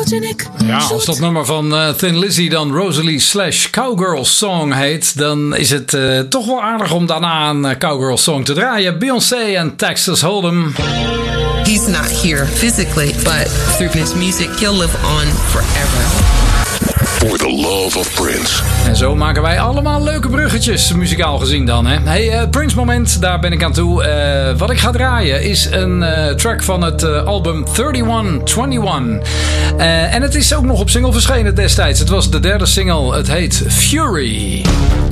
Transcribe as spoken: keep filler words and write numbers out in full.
Ja, als dat nummer van uh, Thin Lizzy dan Rosalie slash Cowgirl Song heet, dan is het uh, toch wel aardig om daarna een uh, Cowgirl Song te draaien. Beyoncé en Texas Hold'em. He's not here physically, but through his music, he'll live on forever. For the love of Prince. En zo maken wij allemaal leuke bruggetjes, muzikaal gezien dan. Hè? Hey, uh, Prince moment, daar ben ik aan toe. Uh, wat ik ga draaien is een uh, track van het uh, album eenendertig eenentwintig. Uh, en het is ook nog op single verschenen destijds. Het was de derde single. Het heet Fury.